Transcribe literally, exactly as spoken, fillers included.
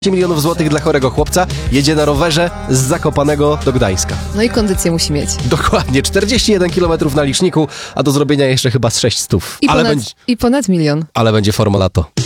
milionów złotych dla chorego chłopca, jedzie na rowerze z Zakopanego do Gdańska. No i kondycję musi mieć. Dokładnie, czterdzieści jeden kilometrów na liczniku, a do zrobienia jeszcze chyba z sześć stów. I, ale ponad, będzie, I ponad milion. ale będzie forma lato.